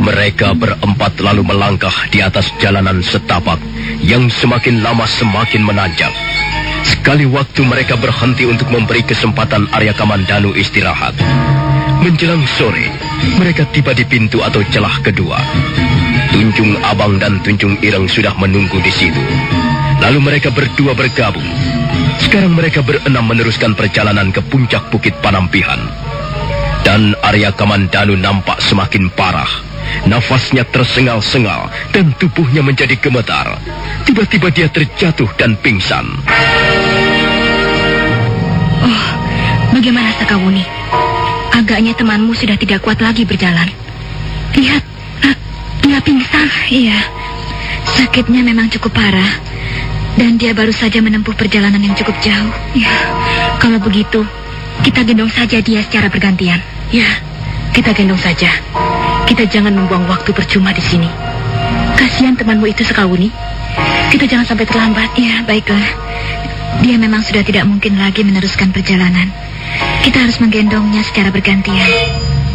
Mereka berempat lalu melangkah di atas jalanan setapak yang semakin lama semakin menanjak. Sekali waktu mereka berhenti untuk memberi kesempatan Arya Kamandanu istirahat. Menjelang sore, mereka tiba di pintu atau celah kedua. Tunjung Abang dan Tunjung Ireng sudah menunggu di situ. Lalu mereka berdua bergabung. Sekarang mereka berenam meneruskan perjalanan ke puncak Bukit Panampihan. Dan Arya Kamandanu nampak semakin parah. Nafasnya tersengal-sengal dan tubuhnya menjadi gemetar. Tiba-tiba dia terjatuh dan pingsan. Oh, bagaimana Sakawuni? Agaknya temanmu sudah tidak kuat lagi berjalan. Lihat, dia pingsan. Iya, sakitnya memang cukup parah. Dan dia baru saja menempuh perjalanan yang cukup jauh. Ya, kalau begitu, kita gendong saja dia secara bergantian. Ya, kita gendong saja. Kita jangan membuang waktu percuma di sini. Kasihan temanmu itu Sakawuni. Kita jangan sampai terlambat. Ya, baiklah. Dia memang sudah tidak mungkin lagi meneruskan perjalanan. Kita harus menggendongnya secara bergantian.